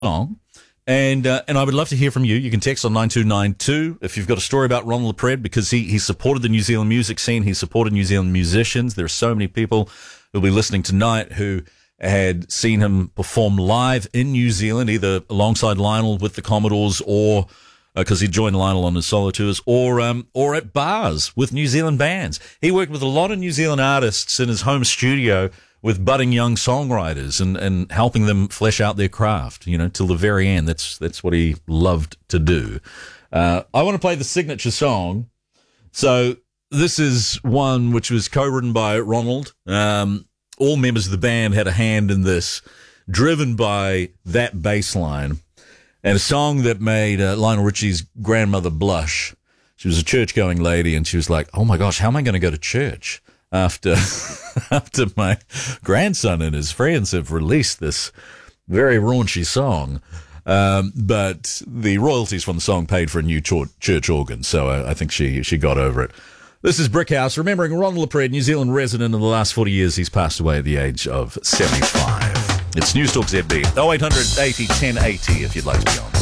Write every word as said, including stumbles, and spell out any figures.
song. And uh, and I would love to hear from you. You can text on nine two nine two if you've got a story about Ronald LaPred, because he, he supported the New Zealand music scene. He supported New Zealand musicians. There are so many people who'll be listening tonight who had seen him perform live in New Zealand, either alongside Lionel with the Commodores, or because uh, he joined Lionel on his solo tours, or um, or at bars with New Zealand bands. He worked with a lot of New Zealand artists in his home studio with budding young songwriters and, and helping them flesh out their craft, you know, till the very end. That's that's what he loved to do. Uh, I want to play the signature song. So this is one which was co-written by Ronald. Um, all members of the band had a hand in this, driven by that bass line. And a song that made uh, Lionel Richie's grandmother blush. She was a church-going lady, and she was like, oh my gosh, how am I going to go to church after after my grandson and his friends have released this very raunchy song? Um, but the royalties from the song paid for a new ch- church organ, so I, I think she, she got over it. This is Brickhouse, remembering Ronald LaPred, New Zealand resident. In the last forty years, he's passed away at the age of seventy-five. It's News Talk Z B, oh eight hundred eighty ten eighty if you'd like to be on.